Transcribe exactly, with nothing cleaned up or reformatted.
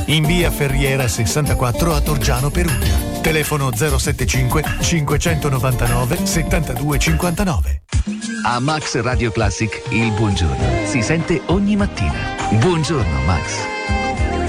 in via Ferriera sessantaquattro a Torgiano Perugia. Telefono zero settantacinque cinquecentonovantanove settantadue cinquantanove. A Max Radio Classic il buongiorno si sente ogni mattina. Buongiorno Max.